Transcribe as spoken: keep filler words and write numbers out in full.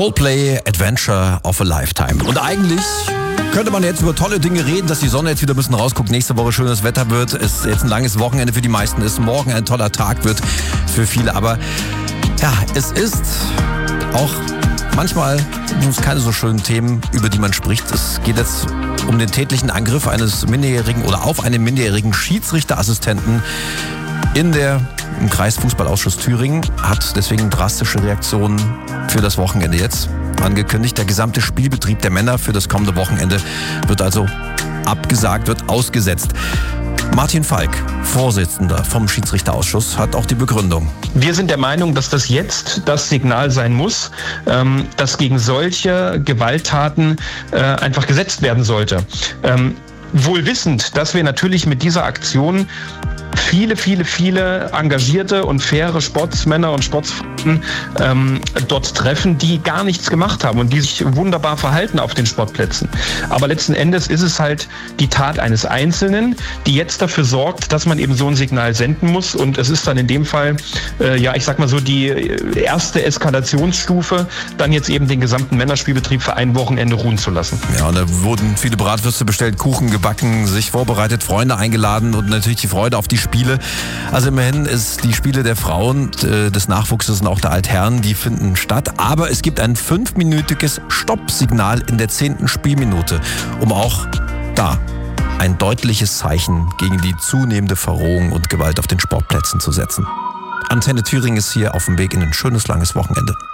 Coldplay, Adventure of a Lifetime. Und eigentlich könnte man jetzt über tolle Dinge reden, dass die Sonne jetzt wieder ein bisschen rausguckt, nächste Woche schönes Wetter wird, es jetzt ein langes Wochenende für die meisten ist, morgen ein toller Tag wird für viele. Aber ja, es ist auch manchmal sind es keine so schönen Themen, über die man spricht. Es geht jetzt um den tätlichen Angriff eines Minderjährigen oder auf einen minderjährigen Schiedsrichterassistenten in der im Kreisfußballausschuss Thüringen, hat deswegen drastische Reaktionen für das Wochenende jetzt angekündigt. Der gesamte Spielbetrieb der Männer für das kommende Wochenende wird also abgesagt, wird ausgesetzt. Martin Falk, Vorsitzender vom Schiedsrichterausschuss, hat auch die Begründung. Wir sind der Meinung, dass das jetzt das Signal sein muss, ähm, dass gegen solche Gewalttaten äh, einfach gesetzt werden sollte. Ähm, wohl wissend, dass wir natürlich mit dieser Aktion viele, viele, viele engagierte und faire Sportsmänner und Sportsfrauen ähm, dort treffen, die gar nichts gemacht haben und die sich wunderbar verhalten auf den Sportplätzen. Aber letzten Endes ist es halt die Tat eines Einzelnen, die jetzt dafür sorgt, dass man eben so ein Signal senden muss. Und es ist dann in dem Fall, äh, ja, ich sag mal so, die erste Eskalationsstufe, dann jetzt eben den gesamten Männerspielbetrieb für ein Wochenende ruhen zu lassen. Ja, und da wurden viele Bratwürste bestellt, Kuchen gebacken, sich vorbereitet, Freunde eingeladen und natürlich die Freude auf die Spiele. Also immerhin ist die Spiele der Frauen, des Nachwuchses und auch der Altherren, die finden statt. Aber es gibt ein fünfminütiges Stoppsignal in der zehnten Spielminute, um auch da ein deutliches Zeichen gegen die zunehmende Verrohung und Gewalt auf den Sportplätzen zu setzen. Antenne Thüringen ist hier auf dem Weg in ein schönes, langes Wochenende.